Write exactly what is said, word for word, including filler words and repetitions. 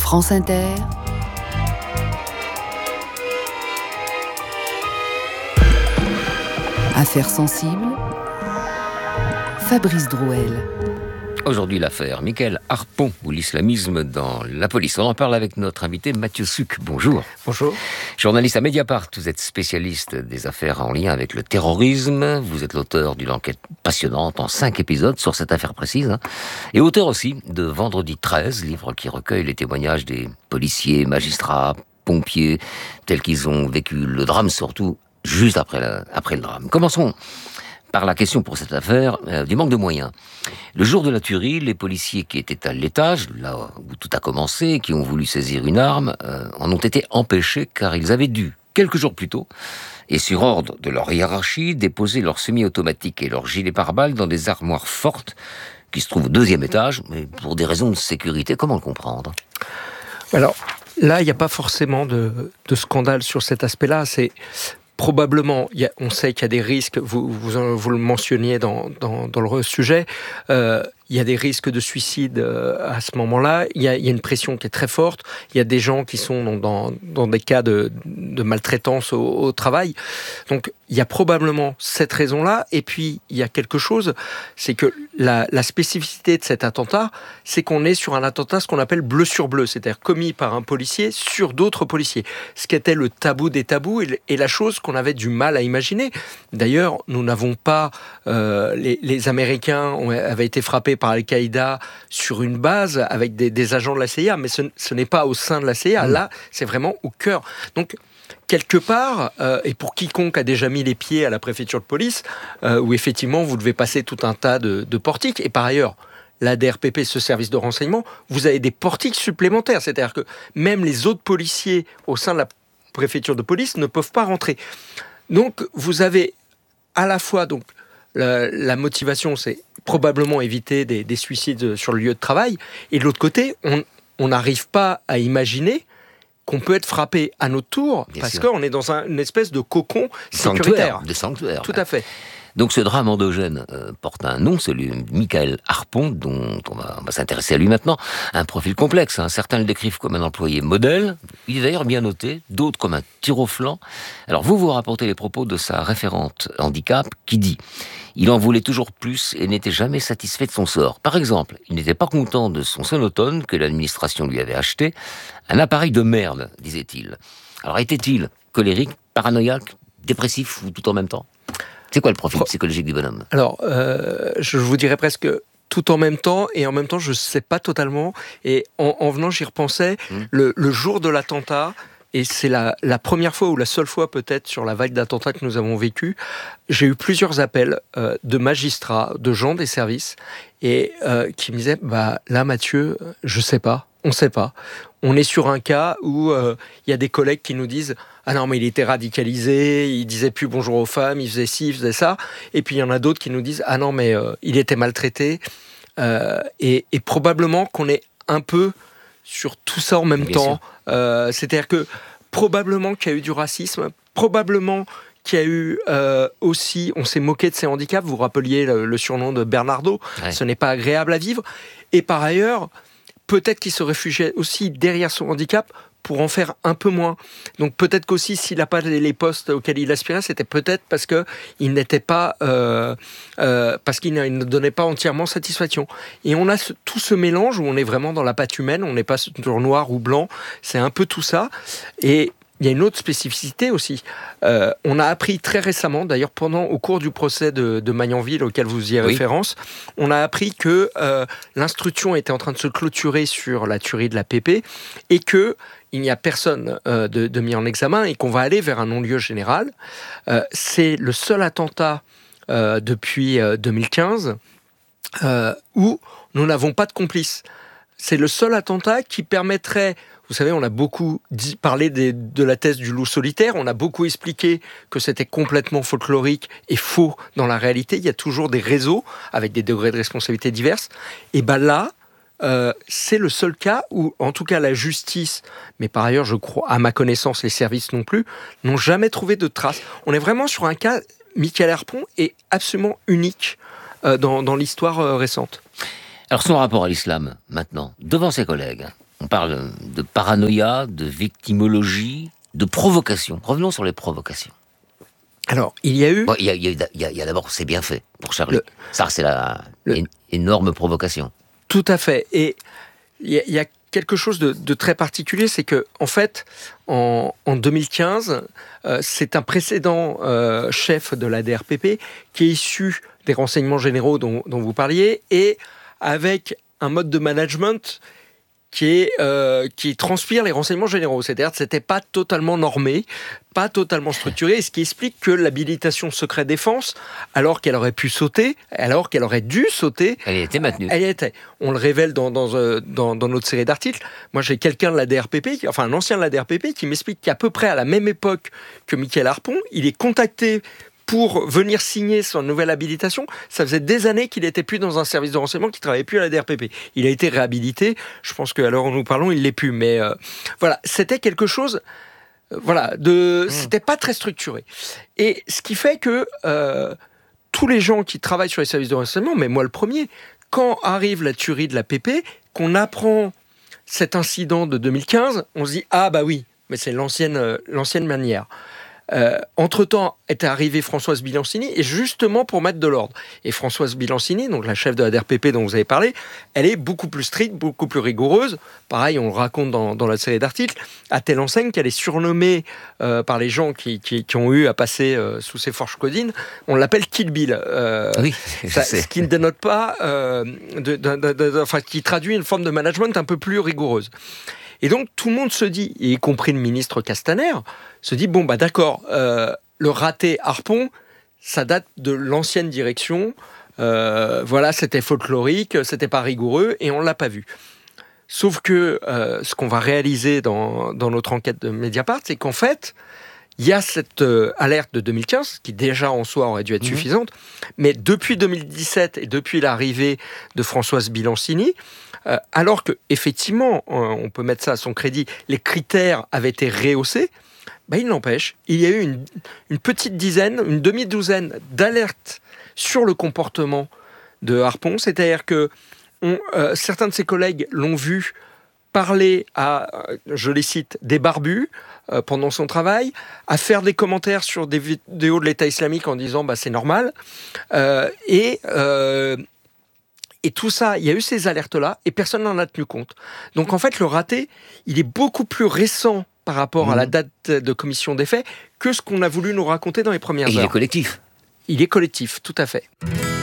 France Inter, Affaires sensibles, Fabrice Drouel. Aujourd'hui, l'affaire Mickaël Harpon ou l'islamisme dans la police. On en parle avec notre invité Mathieu Suc. Bonjour. Bonjour. Journaliste à Mediapart, vous êtes spécialiste des affaires en lien avec le terrorisme. Vous êtes l'auteur d'une enquête passionnante en cinq épisodes sur cette affaire précise. Hein. Et auteur aussi de Vendredi treize, livre qui recueille les témoignages des policiers, magistrats, pompiers, tels qu'ils ont vécu le drame, surtout juste après, la, après le drame. Commençons par la question pour cette affaire euh, du manque de moyens. Le jour de la tuerie, les policiers qui étaient à l'étage, là où tout a commencé, qui ont voulu saisir une arme, euh, en ont été empêchés car ils avaient dû, quelques jours plus tôt, et sur ordre de leur hiérarchie, déposer leur semi-automatique et leur gilet pare-balles dans des armoires fortes qui se trouvent au deuxième étage, mais pour des raisons de sécurité. Comment le comprendre ? Alors, là, il n'y a pas forcément de, de scandale sur cet aspect-là. C'est probablement, il y a, on sait qu'il y a des risques, vous, vous, vous le mentionniez dans, dans, dans le sujet, euh, il y a des risques de suicide euh, à ce moment-là, il y, a, il y a une pression qui est très forte, il y a des gens qui sont dans, dans, dans des cas de, de maltraitance au, au travail, donc il y a probablement cette raison-là, et puis il y a quelque chose, c'est que la, la spécificité de cet attentat, c'est qu'on est sur un attentat, ce qu'on appelle bleu sur bleu, c'est-à-dire commis par un policier sur d'autres policiers, ce qui était le tabou des tabous et, et la chose qu'on avait du mal à imaginer. D'ailleurs, nous n'avons pas, euh, les, les Américains ont, avaient été frappés par Al-Qaïda sur une base avec des, des agents de la C I A, mais ce, ce n'est pas au sein de la C I A, mmh. Là, c'est vraiment au cœur. Donc, quelque part, euh, et pour quiconque a déjà mis les pieds à la préfecture de police, euh, où effectivement vous devez passer tout un tas de, de portiques, et par ailleurs, l'A D R P P, ce service de renseignement, vous avez des portiques supplémentaires, c'est-à-dire que même les autres policiers au sein de la préfecture de police ne peuvent pas rentrer. Donc, vous avez à la fois donc la, la motivation, c'est probablement éviter des, des suicides sur le lieu de travail, et de l'autre côté, on n'arrive pas à imaginer qu'on peut être frappé à notre tour, Bien parce sûr. qu'on est dans un, une espèce de cocon sécuritaire. Des sanctuaires. Tout à fait. Donc ce drame endogène euh, porte un nom, celui de Mickaël Harpon, dont on va, on va s'intéresser à lui maintenant. Un profil complexe, hein. Certains le décrivent comme un employé modèle, il est d'ailleurs bien noté, d'autres comme un tir au flanc. Alors vous, vous rapportez les propos de sa référente handicap, qui dit « Il en voulait toujours plus et n'était jamais satisfait de son sort. Par exemple, il n'était pas content de son sonotone que l'administration lui avait acheté, un appareil de merde, disait-il. Alors était-il colérique, paranoïaque, dépressif ou tout en même temps ? C'est quoi le profil psychologique du bonhomme ? Alors, euh, je vous dirais presque tout en même temps, et en même temps, je ne sais pas totalement. Et en, en venant, j'y repensais, mmh. le, le jour de l'attentat, et c'est la, la première fois, ou la seule fois peut-être, sur la vague d'attentats que nous avons vécu, j'ai eu plusieurs appels euh, de magistrats, de gens des services, et euh, qui me disaient, bah, là, Mathieu, je ne sais pas. On ne sait pas. On est sur un cas où il euh, y a des collègues qui nous disent « Ah non, mais il était radicalisé, il disait plus bonjour aux femmes, il faisait ci, il faisait ça. » Et puis il y en a d'autres qui nous disent « Ah non, mais euh, il était maltraité. Euh, » et, et probablement qu'on est un peu sur tout ça en même Bien temps. Euh, c'est-à-dire que probablement qu'il y a eu du racisme, probablement qu'il y a eu euh, aussi, on s'est moqué de ses handicaps, vous rappeliez le, le surnom de Bernardo, ouais. Ce n'est pas agréable à vivre. Et par ailleurs, peut-être qu'il se réfugiait aussi derrière son handicap pour en faire un peu moins. Donc peut-être qu'aussi, s'il n'a pas les postes auxquels il aspirait, c'était peut-être parce qu'il n'était pas, euh, euh, parce qu'il ne donnait pas entièrement satisfaction. Et on a ce, tout ce mélange où on est vraiment dans la patte humaine, on n'est pas sur noir ou blanc, c'est un peu tout ça. Et il y a une autre spécificité aussi. Euh, on a appris très récemment, d'ailleurs pendant au cours du procès de, de Magnanville auquel vous faisiez oui. référence, on a appris que euh, l'instruction était en train de se clôturer sur la tuerie de la P P et que il n'y a personne euh, de, de mis en examen et qu'on va aller vers un non-lieu général. Euh, c'est le seul attentat euh, depuis euh, deux mille quinze euh, où nous n'avons pas de complice. C'est le seul attentat qui permettrait... Vous savez, on a beaucoup dit, parlé des, de la thèse du loup solitaire, on a beaucoup expliqué que c'était complètement folklorique et faux dans la réalité. Il y a toujours des réseaux avec des degrés de responsabilité diverses. Et bien là, euh, c'est le seul cas où, en tout cas, la justice, mais par ailleurs, je crois, à ma connaissance, les services non plus, n'ont jamais trouvé de traces. On est vraiment sur un cas, Mickaël Harpon est absolument unique euh, dans, dans l'histoire euh, récente. Alors son rapport à l'islam, maintenant, devant ses collègues, on parle de paranoïa, de victimologie, de provocation. Revenons sur les provocations. Alors, il y a eu... Bon, il y a, il y a, il y a, il y a d'abord, c'est bien fait pour Charlie. Le, Ça, c'est la le, une énorme provocation. Tout à fait. Et il y a, il y a quelque chose de, de très particulier, c'est que, en fait, en, en deux mille quinze, euh, c'est un précédent euh, chef de la D R P P qui est issu des renseignements généraux dont, dont vous parliez, et avec un mode de management qui, est, euh, qui transpire les renseignements généraux. C'est-à-dire que ce n'était pas totalement normé, pas totalement structuré, ce qui explique que l'habilitation secret défense, alors qu'elle aurait pu sauter, alors qu'elle aurait dû sauter... Elle y était maintenue. Elle y était. On le révèle dans, dans, dans, dans notre série d'articles. Moi, j'ai quelqu'un de la D R P P, enfin un ancien de la D R P P, qui m'explique qu'à peu près à la même époque que Michael Harpon, il est contacté pour venir signer son nouvelle habilitation. Ça faisait des années qu'il n'était plus dans un service de renseignement, qu'il ne travaillait plus à la D R P P. Il a été réhabilité. Je pense qu'à l'heure où nous parlons, il ne l'est plus. Mais euh, voilà, c'était quelque chose... Euh, voilà, de, mmh. C'était pas très structuré. Et ce qui fait que euh, tous les gens qui travaillent sur les services de renseignement, mais moi le premier, quand arrive la tuerie de la P P, qu'on apprend cet incident de deux mille quinze, on se dit « Ah bah oui, mais c'est l'ancienne, euh, l'ancienne manière ». Euh, entre-temps était arrivée Françoise Bilancini, et justement pour mettre de l'ordre. Et Françoise Bilancini, donc la chef de la D R P P dont vous avez parlé, elle est beaucoup plus stricte, beaucoup plus rigoureuse. Pareil, on le raconte dans, dans la série d'articles, à telle enseigne qu'elle est surnommée euh, par les gens qui, qui, qui ont eu à passer euh, sous ses forges codines, on l'appelle Kill Bill. Euh, oui, ça, ce qui ne dénote pas, euh, de, de, de, de, enfin, qui traduit une forme de management un peu plus rigoureuse. Et donc, tout le monde se dit, y compris le ministre Castaner, se dit, bon, bah d'accord, euh, le raté Harpon, ça date de l'ancienne direction, euh, voilà, c'était folklorique, c'était pas rigoureux, et on l'a pas vu. Sauf que euh, ce qu'on va réaliser dans, dans notre enquête de Mediapart, c'est qu'en fait, il y a cette euh, alerte de deux mille quinze, qui déjà en soi aurait dû être mmh. suffisante, mais depuis deux mille dix-sept et depuis l'arrivée de Françoise Bilancini, euh, alors que effectivement, on peut mettre ça à son crédit, les critères avaient été rehaussés, ben il n'empêche, il y a eu une, une petite dizaine, une demi-douzaine d'alertes sur le comportement de Harpon, c'est-à-dire que on, euh, certains de ses collègues l'ont vu parler à, je les cite, des barbus euh, pendant son travail, à faire des commentaires sur des vidéos de l'État islamique en disant bah, c'est normal. Euh, et, euh, et tout ça, il y a eu ces alertes-là et personne n'en a tenu compte. Donc en fait, le raté, il est beaucoup plus récent par rapport mmh. à la date de commission des faits que ce qu'on a voulu nous raconter dans les premières et heures. Il est collectif. Il est collectif, tout à fait.